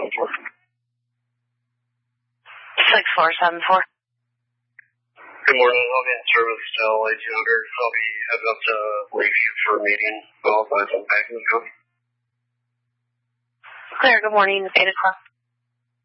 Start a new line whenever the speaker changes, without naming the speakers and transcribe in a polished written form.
6474.
Good morning. I'll be in service till 1800. I'll be heading up to Lakeview for a meeting. I'll find some banking account.
Clear. Good morning. It's 8 o'clock.